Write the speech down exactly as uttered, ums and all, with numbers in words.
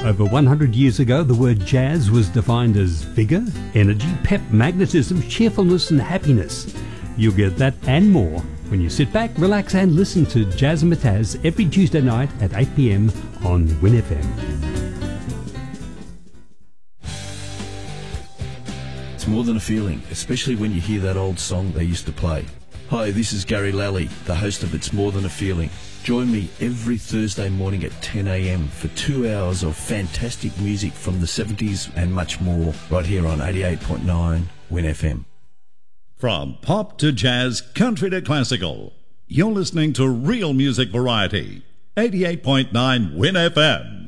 Over one hundred years ago, the word jazz was defined as vigour, energy, pep, magnetism, cheerfulness and happiness. You'll get that and more when you sit back, relax and listen to Jazz and Mataz every Tuesday night at eight p m on Win F M. It's more than a feeling, especially when you hear that old song they used to play. Hi, this is Gary Lally, the host of It's More Than a Feeling. Join me every Thursday morning at ten a m for two hours of fantastic music from the seventies and much more, right here on eighty-eight point nine Win F M. From pop to jazz, country to classical, you're listening to Real Music Variety, eighty-eight point nine Win F M.